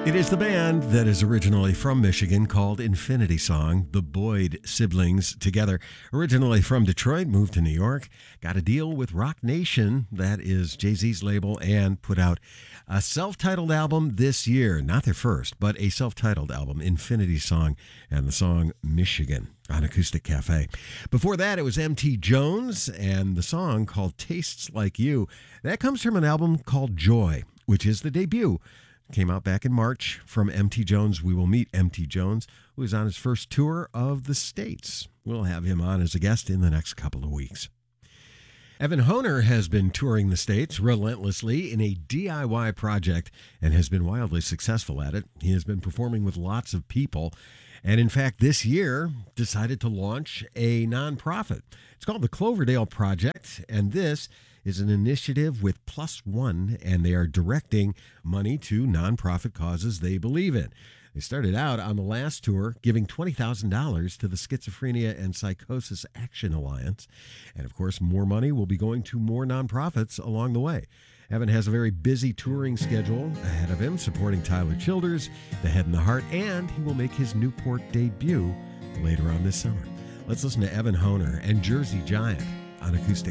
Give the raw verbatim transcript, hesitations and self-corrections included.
It is the band that is originally from Michigan called Infinity Song, the Boyd siblings together. Originally from Detroit, moved to New York, got a deal with Rock Nation, that is Jay-Z's label, and put out a self-titled album this year. Not their first, but a self-titled album, Infinity Song, and the song Michigan on Acoustic Cafe. Before that, it was M T Jones and the song called Tastes Like You. That comes from an album called Joy, which is the debut. Came out back in March from M T Jones. We will meet M T Jones, who is on his first tour of the States. We'll have him on as a guest in the next couple of weeks. Evan Honer has been touring the States relentlessly in a D I Y project and has been wildly successful at it. He has been performing with lots of people, and in fact, this year decided to launch a nonprofit. It's called the Cloverdale Project, and this is an initiative with Plus One, and they are directing money to nonprofit causes they believe in. They started out on the last tour giving twenty thousand dollars to the Schizophrenia and Psychosis Action Alliance. And of course, more money will be going to more nonprofits along the way. Evan has a very busy touring schedule ahead of him, supporting Tyler Childers, The Head and the Heart, and he will make his Newport debut later on this summer. Let's listen to Evan Honer and Jersey Giant on Acoustic